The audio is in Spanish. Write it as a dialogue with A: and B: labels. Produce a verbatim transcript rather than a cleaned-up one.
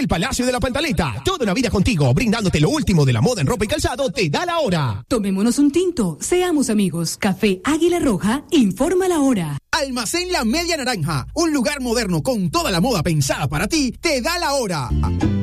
A: El Palacio de la Pantaleta. Toda una vida contigo, brindándote lo último de la moda en ropa y calzado. Te da la hora.
B: Tomémonos un tinto. Seamos amigos. Café Águila Roja informa la hora.
C: Almacén La Media Naranja. Un lugar moderno con toda la moda pensada para ti. Te da la hora.